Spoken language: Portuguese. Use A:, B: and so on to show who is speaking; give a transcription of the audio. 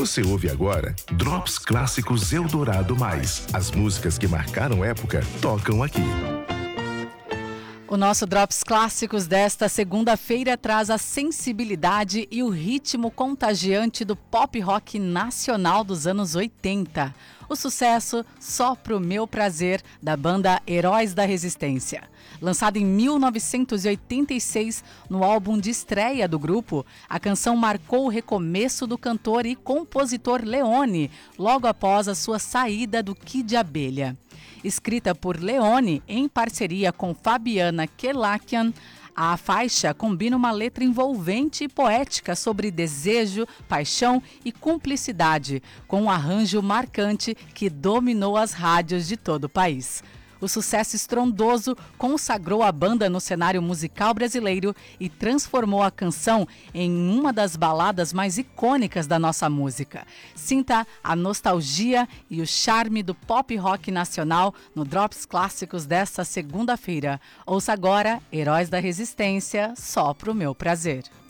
A: Você ouve agora Drops Clássicos Eldorado Mais. As músicas que marcaram época tocam aqui.
B: O nosso Drops Clássicos desta segunda-feira traz a sensibilidade e o ritmo contagiante do pop rock nacional dos anos 80. O sucesso Só Pro Meu Prazer, da banda Heróis da Resistência. Lançado em 1986 no álbum de estreia do grupo, a canção marcou o recomeço do cantor e compositor Leone, logo após a sua saída do Kid Abelha. Escrita por Leone em parceria com Fabiana Kelakian, a faixa combina uma letra envolvente e poética sobre desejo, paixão e cumplicidade, com um arranjo marcante que dominou as rádios de todo o país. O sucesso estrondoso consagrou a banda no cenário musical brasileiro e transformou a canção em uma das baladas mais icônicas da nossa música. Sinta a nostalgia e o charme do pop rock nacional no Drops Clássicos desta segunda-feira. Ouça agora Heróis da Resistência, Só Pro Meu Prazer.